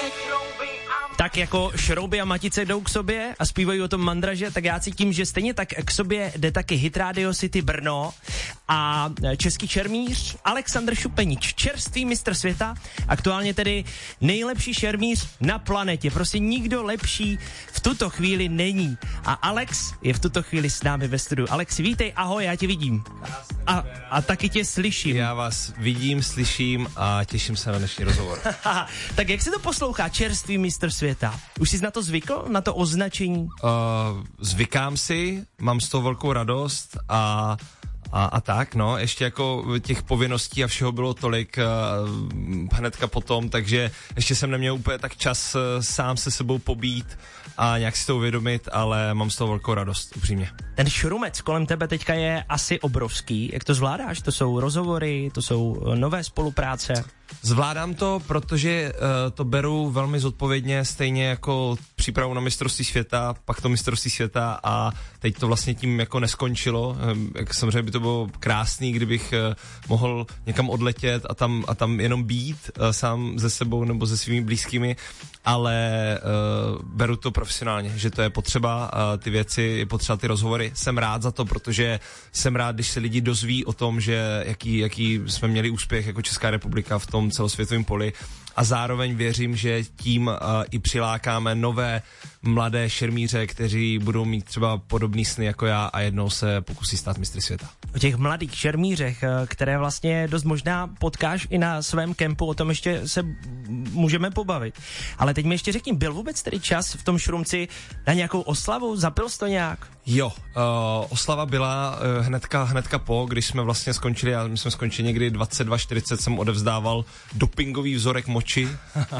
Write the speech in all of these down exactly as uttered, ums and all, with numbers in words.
Tak jako Šrouby a Matice jdou k sobě a zpívají o tom mandraže, tak já cítím, že stejně tak k sobě jde taky Hit Radio City Brno a český šermíř Alexandr Šupenič, čerstvý mistr světa, aktuálně tedy nejlepší šermíř na planetě. Prostě nikdo lepší v tuto chvíli není. A Alex je v tuto chvíli s námi ve studiu. Alex, vítej, ahoj, já tě vidím. A, a taky tě slyším. Já vás vidím, slyším a těším se na dnešní rozhovor. Tak jak se to poslouchá, čerstvý mistr světa? Už jsi na to zvykl, na to označení? Uh, zvykám si, mám z toho velkou radost a, a, a tak, no, ještě jako těch povinností a všeho bylo tolik uh, hnedka potom, takže ještě jsem neměl úplně tak čas uh, sám se sebou pobít a nějak si to uvědomit, ale mám z toho velkou radost, upřímně. Ten šrumec kolem tebe teďka je asi obrovský. Jak to zvládáš? To jsou rozhovory, to jsou nové spolupráce? Zvládám to, protože uh, to beru velmi zodpovědně, stejně jako přípravu na mistrovství světa, pak to mistrovství světa a teď to vlastně tím jako neskončilo. Um, jak samozřejmě by to bylo krásný, kdybych uh, mohl někam odletět a tam, a tam jenom být uh, sám ze sebou nebo se svými blízkými, ale uh, beru to profesionálně, že to je potřeba, uh, ty věci, je potřeba ty rozhovory. Jsem rád za to, protože jsem rád, když se lidi dozví o tom, že jaký, jaký jsme měli úspěch jako Česká republika v tom celosvětovém poli a zároveň věřím, že tím uh, i přilákáme nové mladé šermíře, kteří budou mít třeba podobný sny jako já a jednou se pokusí stát mistry světa. O těch mladých šermířech, které vlastně dost možná potkáš i na svém kempu, o tom ještě se můžeme pobavit. Ale teď mi ještě řekni, byl vůbec tedy čas v tom šrumci na nějakou oslavu? Zapil jsi to nějak? Jo, uh, oslava byla uh, hnedka, hnedka po, když jsme vlastně skončili, já my jsme skončili někdy dvacet dva čtyřicet, jsem odevzdával dopingový vzorek moči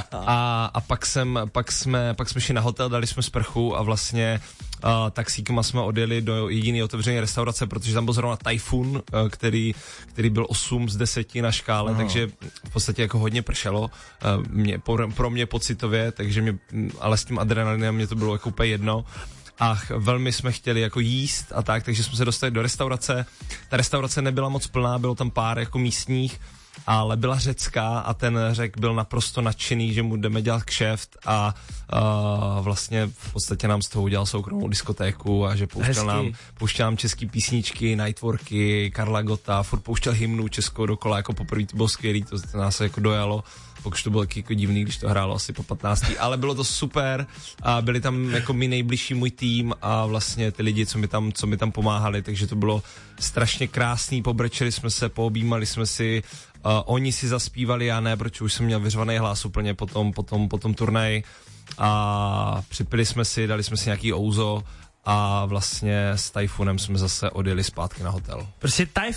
a, a pak, jsem, pak, jsme, pak jsme šli na hotel, dali jsme sprchu a vlastně uh, taxíkama jsme odjeli do jediné otevřené restaurace, protože tam byl zrovna tajfun, uh, který, který byl osm z deseti na škále, no. Takže v podstatě jako hodně pršelo, uh, mě, pro, pro mě pocitově, takže mě, ale s tím adrenalinem mě to bylo jako úplně jedno. A velmi jsme chtěli jako jíst a tak, takže jsme se dostali do restaurace. Ta restaurace nebyla moc plná, bylo tam pár jako místních, ale byla řecká a ten Řek byl naprosto nadšený, že mu jdeme dělat kšeft a uh, vlastně v podstatě nám z toho udělal soukromou diskotéku a že pouštěl nám, pouštěl nám český písničky, Nightworky, Karla Gotta, furt pouštěl hymnu českou dokola, jako poprvé to bylo skvělý, to, to nás jako dojalo. Pokud to bylo jako divný, když to hrálo asi po patnácté, ale bylo to super a byli tam jako my nejbližší můj tým a vlastně ty lidi, co mi tam, co mi tam pomáhali, takže to bylo strašně krásný, pobrečeli jsme se, poobjímali jsme si, uh, oni si zaspívali, já ne, protože už jsem měl vyřvaný hlas úplně po tom, po tom, po tom turnaji a připili jsme si, dali jsme si nějaký ouzo a vlastně s Tajfunem jsme zase odjeli zpátky na hotel. Prostě Tajfun